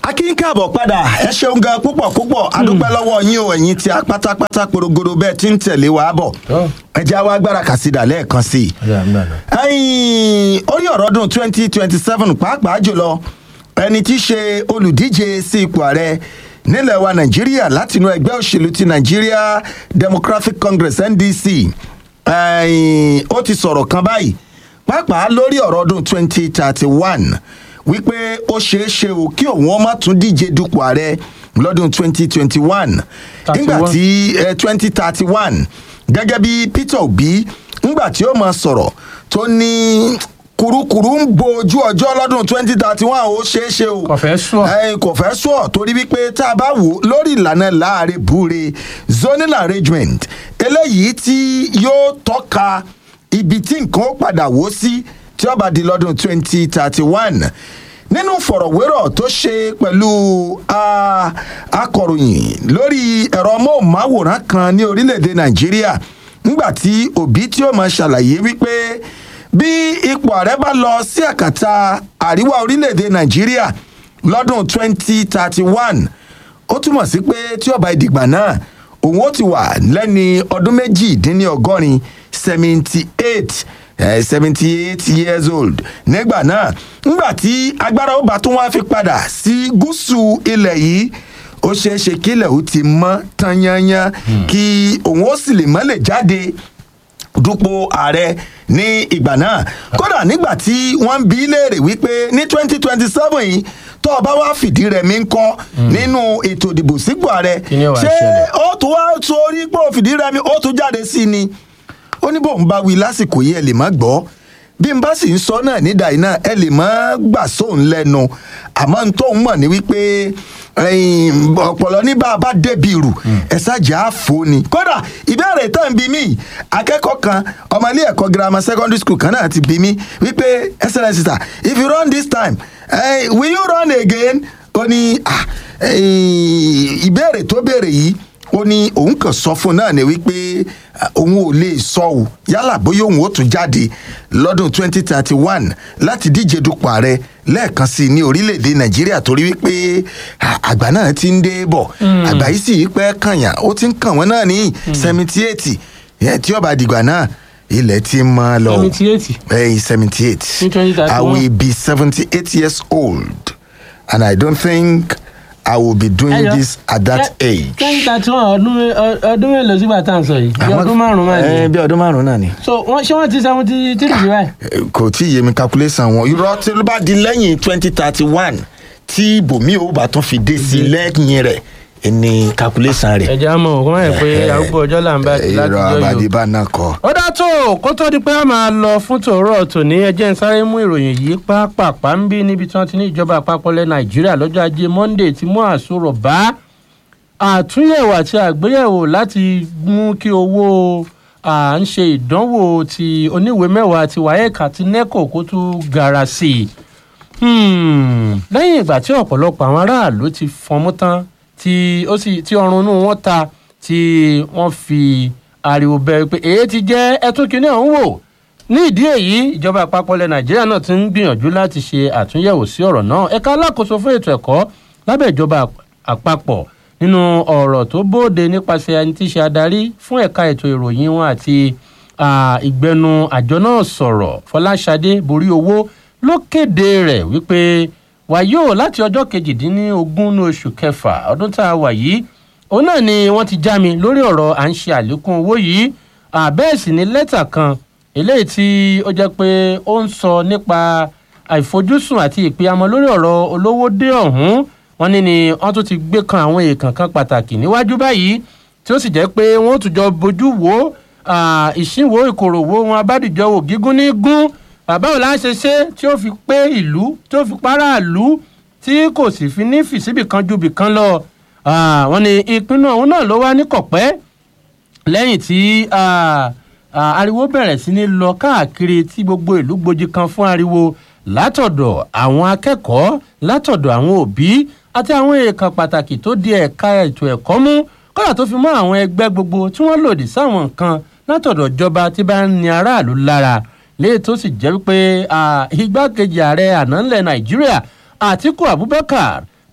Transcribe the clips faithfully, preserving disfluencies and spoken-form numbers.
akínkàbọ̀ padà ẹ ṣeun gan púpọ̀ púpọ̀ adúpẹ́ lọ́wọ́ yín o ẹ̀yin tí a pátápátá porogodo bẹ́ẹ̀ tí ń tẹ̀lé wa bọ̀ ẹ jẹ́ àwa agbára kàsídà lẹ́ẹ̀kan sí i. ẹ̀yin orí ọ̀rọ̀ ọdún twenty twenty seven pàápàá jùlọ ẹni tí í ṣe olùdíje sí ipò ààrẹ nílẹ̀ wa nàìjíríà látinú ẹgbẹ́ òṣèlú ti Nigeria Democratic Congress N D C ó ti sọ̀rọ̀ kan báyìí pàápàá lórí ọ̀rọ̀ ọdún twenty thirty one wípé ó ṣeé ṣe o kí òun ó má tún díje dupò ààrẹ lọ́dún twenty twenty one nígbà tí twenty thirty one gẹ́gẹ́ bí Peter Obi nígbà tí ó máa sọ̀rọ̀ tó ní kurukuru ń bo ojú ọjọ́ lọ́dún twenty thirty one ó ṣeé ṣe o kò fẹ́ sọ kò fẹ́ sọ torí wípé tá a bá wò lórí ìlànà láàrin búre zonal arrangement eléyìí tí yóò tọ́ka ibi tí nǹkan ó padà wó sí tí ó bá di lọ́dún twenty thirty one nínú fọ̀rọ̀wérọ̀ tó ṣe pẹ̀lú akọ̀ròyìn lórí ẹ̀rọ móhùnmáwòrán kan ní orílẹ̀-èdè Nàìjíríà nígbà tí Obi tí ó máa ṣàlàyé wípé bí ipò ààrẹ bá lọ sí àkàtà àríwá orílẹ̀-èdè Nàìjíríà lọ́dún twenty thirty one ó túmọ̀ sí pé tí ó bá ìdìgbà náà òun ó ti wà lẹ́ni ọdún méjìdínlọ́gọ́rin seventy eight seventy eight years old nígbà náà nígbà tí agbára ó bá tún wá fi padà sí gúúsù ilẹ̀ yìí ó ṣeé ṣe kí ilẹ̀ ó ti mọ́ tán yányán kí òun ó sì lè mọ́ lè jáde dupò ààrẹ ní ìgbà náà kódà nígbà tí wọ́n ń bi léèrè wípé ní twenty twenty seven yìí tó o bá wá fìdí rẹ̀ mí ń kọ́ nínú ètò ìdìbò sípò ààrẹ ṣé ó tún wá sórí pé ó fìdí rẹ̀ mí ó tún jáde sí ni ó ní bóun bá wí lásìkò yìí ẹ lè má gbọ́ bí n bá sì ń sọ náà nídàá iná ẹ lè má gbà sóun lẹ́nu àmọ́ n tóun mọ̀ ní wípé ọ̀pọ̀lọ́ ní bá a bá débi rù ẹ ṣáàjà àfo ni kódà ìbéèrè tán bí mi akẹ́kọ̀ọ́ kan ọmọ ilé ẹ̀kọ́ girama secondary school kan náà ti bí mi wípé excellence sir if you run this time uh, will you run again ó ní ìbéèrè tó béèrè yìí ó ní òun kàn sọ fún náà ni wípé òun ò lè sọ ò yálà bóyá òun ó tún jáde lọ́dún twenty thirty one láti díje dupò ààrẹ lẹ́ẹ̀kan sí i ní orílẹ̀-èdè Nàìjíríà torí wípé àgbà náà ti ń dé bọ̀ àgbà yìí sì pẹ́ kànyà ó ti ń kàn wọ́n náà ní seventy eight tí ó bá dìgbà náà ilẹ̀ ti máa lọ seventy eight hey, seventy eight I will be seventy eight years old and I don't think I will be doing Hello. this at that yeah, age. twenty thirty one ọdún mélòó sígbà tá à ń sọ yìí bí ọdún márùn-ún máa ní. bí ọdún márùn-ún náà ni. so wọ́n ṣé wọ́n ti seventy three jù báyìí. kò tí ì yé mi calculation wọn irọ́ tí ló bá di lẹ́yìn twenty thirty one tí ibòmí ò bá tún fi dé sí lẹ́yìn rẹ̀ ní calculation rẹ̀. ẹ̀jẹ̀ á mọ̀ òkú máa ń pè arúgbó ọjọ́ là ń bá ti láti jọ yòó. irọ́ abadibá náà kọ. ó dá tó kó tó di pé a máa lọ fún tòórọ́ tòní ẹjẹ́ ń sáré mú ìròyìn yìí pápápá ń bí níbi tí wọ́n ti ní ìjọba àpapọ̀ lẹ̀ Nàìjíríà lọ́jọ́ ajé Monday ti mú àsọ̀rọ̀ bá àtúnyẹ̀wò àti àgbéyẹ̀wò láti mú kí owó à ń ṣe ìdánwò ti oníwèé mẹ́wàá ti WAEC àti NECO kó tún gara sí i. lẹ́yìn ìgbà tí ọ̀pọ̀lọpọ̀ àwọn aráàlú ti fọnmú tán tí ó sì tí ọrùn inú wọn ta tí wọ́n fi ariwo bẹ pé èyí ti jẹ́ ẹtún kínní ọ̀hún wò ní ìdí èyí ìjọba àpapọ̀ ilẹ̀ Nàìjíríà náà ti ń gbìyànjú láti ṣe àtúnyẹ̀wò sí ọ̀rọ̀ náà ẹ̀ka alákòóso fún ètò ẹ̀kọ́ lábẹ́ ìjọba àpapọ̀ nínú ọ̀rọ̀ tó bóde nípasẹ̀ ẹni tí í ṣe adarí fún ẹ̀ka ètò ìròyìn wọn àti ìgbẹnu àjọ náà sọ̀rọ̀ Fọláṣadé Boríowó ló kéde rẹ̀ wípé wàyó láti ọjọ́ kejìdínlógún ní oṣù kẹfà ọdún tá a wà yìí òun náà ni wọ́n ti já mi lórí ọ̀rọ̀ à ń ṣe àlékún owó yìí àbẹ́ẹ̀ sì ní lẹ́tà kan eléyìí tí ó jẹ́ pé ó ń sọ nípa àìfojúsùn àti ìpínyàmọ́ lórí ọ̀rọ̀ olówó dé ọ̀hún wọ́n ní ni wọ́n tún ti gbé kan àwọn èèkàn kan pàtàkì níwájú báyìí tí ó sì jẹ́ pé wọ́n tún jọ bójú wo ìṣínwó ìkòròwò wọn abádìjọ́wò gígún ní gún bàbá ò láṣẹ ṣe tí ó fi pé ìlú tí ó fi páràlú tí kò sì fi ní fìsíbì kan ju bì kan lọ wọ́n ní ìpinnu ọ̀hún náà ló wá ní kọ̀pẹ́ lẹ́yìn tí ariwo bẹ̀rẹ̀ sí ní lọ káàkiri tí gbogbo ìlú gbòjì kan fún ariwo látọ̀dọ̀ àwọn akẹ́kọ̀ọ́ látọ̀dọ̀ àwọn òbí àti àwọn èèkàn pàtàkì tó di ẹ̀ka ètò ẹ̀kọ́ mú kọ́lá tó fi mọ́ àwọn ẹgbẹ́ gbogbo tí wọ́n lòdì sáwọn nǹkan látọ̀dọ̀ ìjọba tí bá ń ni aráàlú lára léè tó sì jẹ́ wípé igbákejì ààrẹ àná ńlẹ̀ Nàìjíríà Àtíkù Abubakar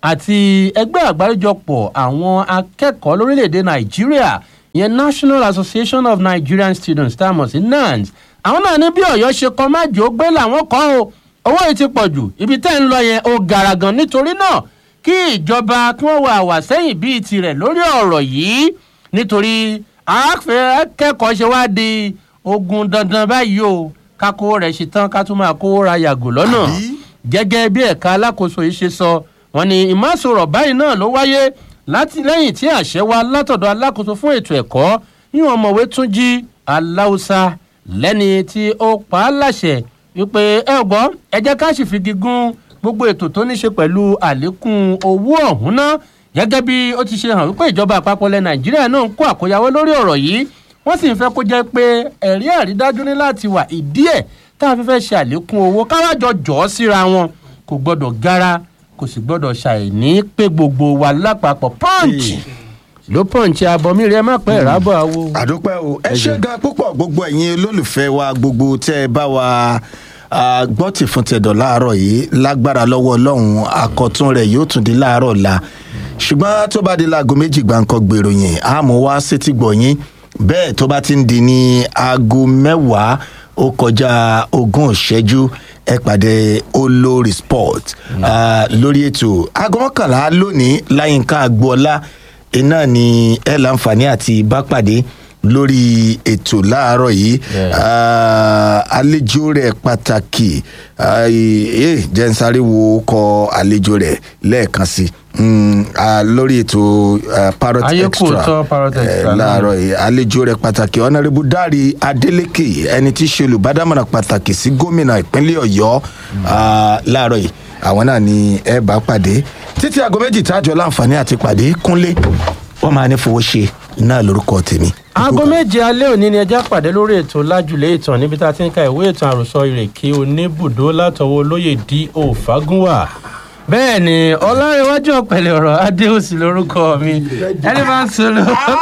àti ẹgbẹ́ àgbáríjọpọ̀ àwọn akẹ́kọ̀ọ́ lórílẹ̀‐èdè nàìjíríà ìyẹn National Association of Nigerian Students tá a mọ̀ sí NANS àwọn náà ní bí ọ̀yọ́ ṣe kọ́ májò ó gbé làwọn kọ́ o owó yìí ti pọ̀ jù ibi tẹ́ ń lọ yẹn ó gara gan nítorí náà kí ìjọba kí wọ́n wà wà sẹ́yìn bíi tirẹ̀ lórí ọ̀rọ̀ yìí nítorí akẹ́kọ̀ọ́ ṣe wá di ogun dandan báyìí o ká kó rẹ̀ ṣe tán ká tún máa kó ra yàgò lọ́nà gẹ́gẹ́ bí ẹ̀ka alákòóso yìí ṣe sọ wọ́n ní ìmásọ̀rọ̀ báyìí náà ló wáyé láti lẹ́yìn tí àṣẹ wá látọ̀dọ̀ alákòóso fún ètò ẹ̀kọ́ yíyan ọmọwé Túnjí Aláùsá lẹ́ni tí ó pa á láṣẹ wípé ẹ gbọ́ ẹ jẹ́ ká sì fi gígùn gbogbo ètò tó ní ṣe pẹ̀lú àlékún owó ọ̀hún náà gẹ́gẹ́ bí ó ti ṣe hàn wípé ìjọba àpapọ̀ ilẹ̀ Nàìjíríà náà ń kó àkóyawọ́ lórí ọ̀rọ̀ yìí wọ́n sì ń fẹ́ kó jẹ́ pé ẹ̀rí àrídájú ní láti wà ìdí ẹ̀ tá a fi fẹ́ ṣe àlékún owó káwájọ jọ́ síra wọn kò gbọ́dọ̀ gara kò sì gbọ́dọ̀ ṣàìní pé gbogbo wa lápapọ̀ pọ́ǹchì ló pọ́ǹchì abọ́mí rẹ má pẹ́ ìrábọ̀ àwo. àdúpẹ́ o ẹ ṣe gan púpọ̀ gbogbo ẹ̀yin olólùfẹ́ wa gbogbo tẹ́ ẹ bá wa gbọ́ tì fún tẹ̀dọ̀ láàárọ̀ yìí lágbára lọ́wọ́ ọlọ́run àkọ́tún rẹ̀ yóò tún di láàárọ̀ la ṣùgbọ́n tó bá di láago méjì gbàǹkan gbèrò yẹn àmọ́ wá sétí gbọ̀nyìn bẹ́ẹ̀ tó bá ti ń di ní aago mẹ́wàá ó kọjá ogún ìṣẹ́jú ẹ pàdé Olórí Sport lórí ètò aago mọ́kànlá lónìí Láyínká Agboola iná ni ẹ láǹfààní àti bá pàdé lórí ètò láàárọ̀ yìí àlejò rẹ̀ pàtàkì jẹ́ n sáré wo kọ àlejò rẹ̀ lẹ́ẹ̀kan sí lórí ètò Parrot Extra láàárọ̀ yìí àlejò rẹ̀ pàtàkì ọ̀nàrẹ́bù Dárí Adélékè ẹni tí í ṣe olùbádámọ̀ràn pàtàkì sí gómìnà ìpínlẹ̀ Ọ̀yọ́ láàárọ̀ yìí àwọn náà ni ẹ bá pàdé títí aago méjì tájọ láǹfààní àti pàdé Kúnlé wọ́n máa ní fowó ṣe náà lórúkọ tèmi. aago méje alẹ́ òní ni ẹja pàdé lórí ètò Lájùlé ìtàn níbi tá a ti ń ka ìwé ìtàn àròsọ ìrèké oníbùdó látọwọ́ olóyè D O Fágúnwà bẹ́ẹ̀ ni Ọlárẹ̀wájú Ọ̀pẹ̀lẹ̀ ọ̀rọ̀ Adéòsì lórúkọ mi ẹni máa ń sọ lọ.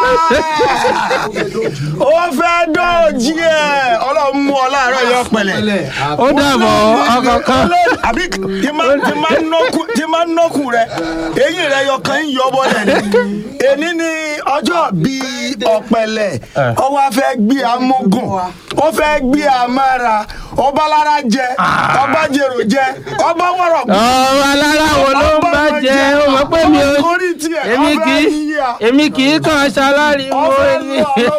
ó fẹ́ dọ́ọ̀jì ẹ̀ ọlọ́run mú ọ láàárọ̀ yọ pẹ̀lẹ̀. ó dàbọ̀ ọkọ̀ kan. àbí tí máa ń nọ́kù rẹ eyín rẹ yọ kan ń yọ bọ́lẹ̀ ni èní ni ọjọ́ bíi Ọ̀pẹ̀lẹ̀ ó wá fẹ́ gbé amógùn ó fẹ́ gbé amára ọba lára jẹ ọba jèrò jẹ ọba wọ̀rọ̀ gbé. ọba lára wo ló ń bá jẹ ó mọ̀ pé mi ò èmi kì í èmi kì í kàn ṣaláriwo ni.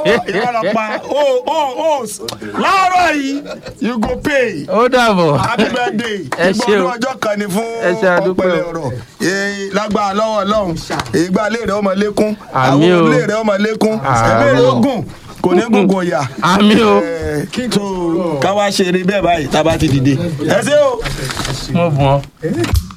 láàárọ̀ yìí you go pay. ó dàbọ̀. happy birthday. ẹ ṣé o ìgbọ́dọ̀ ọjọ́ kan ni fún Ọ̀pẹ̀lẹ̀ ọ̀rọ̀ lágbára lọ́wọ́ ọlọ́run ìgbà ilé rẹ̀ ọmọ lékún àmì o àwọn ilé rẹ̀ ọmọ lékún ẹgbẹ́ rẹ̀ ogun kò ní gungun yà. àmì o. tó káwá ṣeré bẹ́ẹ̀ báyìí tá a bá ti dìde. ẹ ṣé o. mo bọ̀ ọ́.